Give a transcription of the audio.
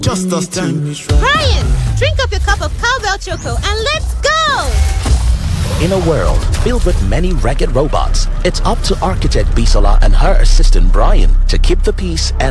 Just us two. Brian, drink up your cup of Cowbell Choco and let's go! In a world filled with many ragged robots, it's up to architect Bisola and her assistant Brian to keep the peace and